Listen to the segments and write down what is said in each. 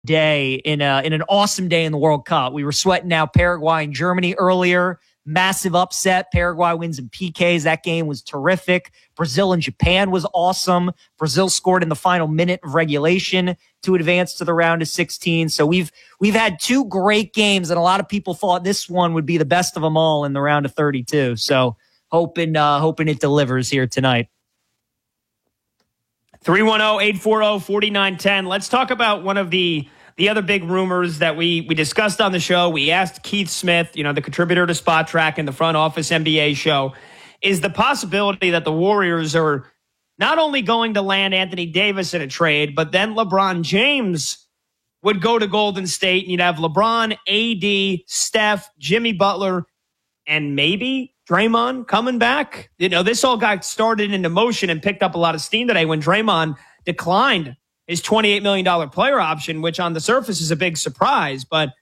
day in an awesome day in the World Cup. We were sweating out Paraguay and Germany earlier. Massive upset. Paraguay wins in PKs. That game was terrific. Brazil and Japan was awesome. Brazil scored in the final minute of regulation to advance to the round of 16. So we've had two great games, and a lot of people thought this one would be the best of them all in the round of 32. So hoping it delivers here tonight. 310-840-4910. Let's talk about one of the other big rumors that we discussed on the show. We asked Keith Smith, the contributor to Spot Track and the Front Office NBA show, is the possibility that the Warriors are not only going to land Anthony Davis in a trade, but then LeBron James would go to Golden State, and you'd have LeBron, AD, Steph, Jimmy Butler, and maybe Draymond coming back. This all got started into motion and picked up a lot of steam today when Draymond declined his $28 million player option, which on the surface is a big surprise. But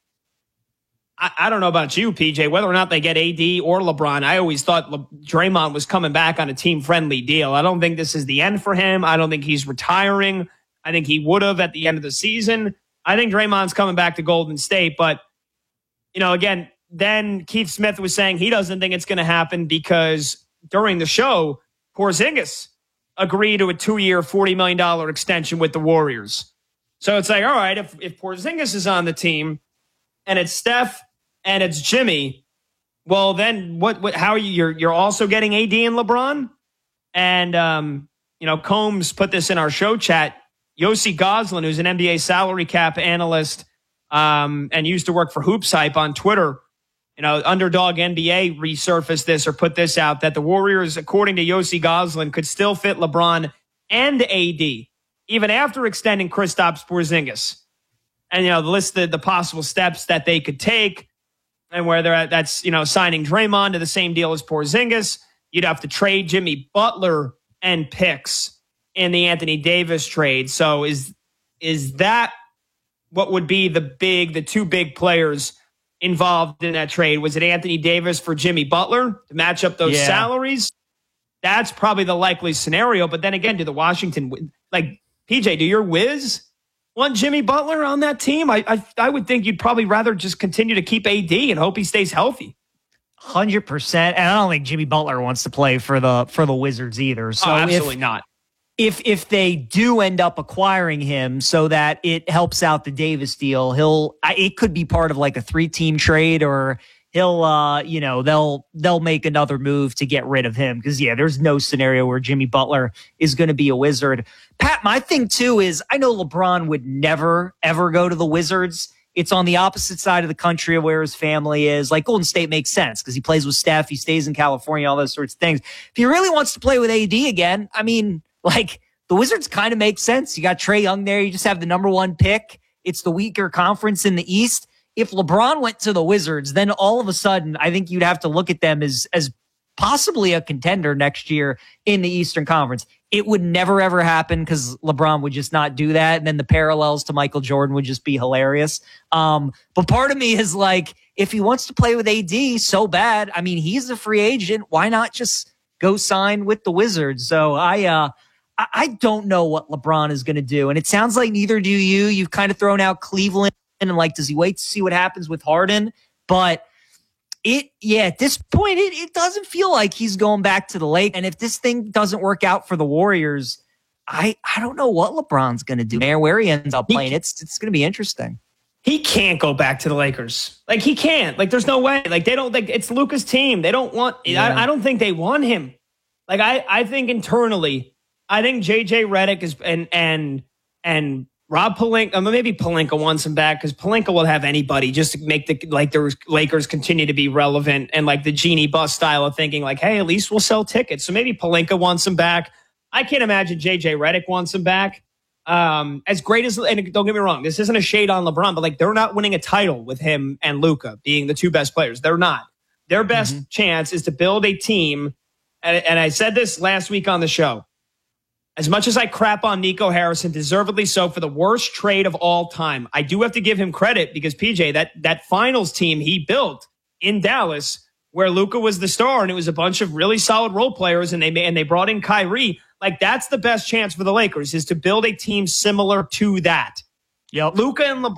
I don't know about you, PJ, whether or not they get AD or LeBron. I always thought Draymond was coming back on a team-friendly deal. I don't think this is the end for him. I don't think he's retiring. I think he would have at the end of the season. I think Draymond's coming back to Golden State. But, again, then Keith Smith was saying he doesn't think it's going to happen because during the show, Porzingis agreed to a 2-year, $40 million extension with the Warriors. So it's like, all right, if Porzingis is on the team and it's Steph and it's Jimmy, well, then how are you're also getting AD and LeBron? And, Combs put this in our show chat. Yossi Goslin, who's an NBA salary cap analyst and used to work for Hoops Hype on Twitter, Underdog NBA resurfaced this or put this out that the Warriors, according to Yossi Goslin, could still fit LeBron and AD even after extending Kristaps Porzingis. And, the possible steps that they could take and where they're at, that's, signing Draymond to the same deal as Porzingis. You'd have to trade Jimmy Butler and picks in the Anthony Davis trade. So is that what would be the two big players involved in that trade? Was it Anthony Davis for Jimmy Butler to match up those salaries? That's probably the likely scenario. But then again, do the Washington, PJ, do your Wiz want Jimmy Butler on that team? I would think you'd probably rather just continue to keep AD and hope he stays healthy. 100%. And I don't think Jimmy Butler wants to play for the Wizards either. So absolutely not. If they do end up acquiring him so that it helps out the Davis deal, it could be part of like a 3-team trade, or they'll make another move to get rid of him. Because there's no scenario where Jimmy Butler is going to be a Wizard. Pat, my thing too is I know LeBron would never ever go to the Wizards. It's on the opposite side of the country of where his family is. Like Golden State makes sense because he plays with Steph, he stays in California, all those sorts of things. If he really wants to play with AD again, I mean, the Wizards kind of make sense. You got Trae Young there. You just have the number 1 pick. It's the weaker conference in the East. If LeBron went to the Wizards, then all of a sudden, I think you'd have to look at them as possibly a contender next year in the Eastern Conference. It would never, ever happen because LeBron would just not do that. And then the parallels to Michael Jordan would just be hilarious. But part of me is like, if he wants to play with AD so bad, I mean, he's a free agent. Why not just go sign with the Wizards? So I don't know what LeBron is going to do. And it sounds like neither do you. You've kind of thrown out Cleveland and does he wait to see what happens with Harden? But at this point, it doesn't feel like he's going back to the lake. And if this thing doesn't work out for the Warriors, I don't know what LeBron's going to do there, where he ends up playing. It's going to be interesting. He can't go back to the Lakers. He can't. There's no way. They don't. It's Luka's team. They don't want. Yeah. I don't think they want him. I think internally, I think JJ Redick is and Rob Pelinka. Maybe Pelinka wants him back because Pelinka will have anybody just to make the Lakers continue to be relevant and the Genie Bus style of thinking. Hey, at least we'll sell tickets. So maybe Pelinka wants him back. I can't imagine JJ Redick wants him back. As great as, and don't get me wrong, this isn't a shade on LeBron, but they're not winning a title with him and Luka being the two best players. They're not. Their best chance is to build a team. And I said this last week on the show. As much as I crap on Nico Harrison, deservedly so, for the worst trade of all time, I do have to give him credit because PJ, that finals team he built in Dallas, where Luka was the star and it was a bunch of really solid role players, and they brought in Kyrie. That's the best chance for the Lakers, is to build a team similar to that. Luka and LeBron